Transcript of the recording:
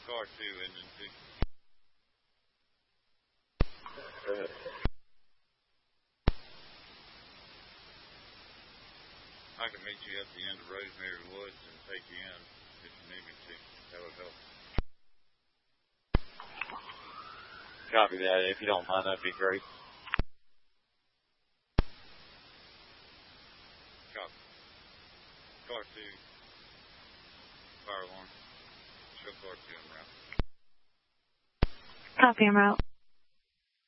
Car 2, engine 2. I can meet you at the end of Rosemary Woods and take you in if you need me to. That would help. Copy that. If you don't mind, that'd be great. Copy. Car 2. Fire alarm. Show car 2 en route. Copy en route.